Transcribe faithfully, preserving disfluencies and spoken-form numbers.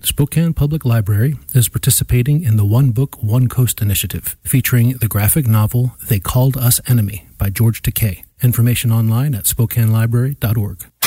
Spokane Public Library is participating in the One Book, One Coast initiative, featuring the graphic novel They Called Us Enemy by George Takei. Information online at spokane library dot org.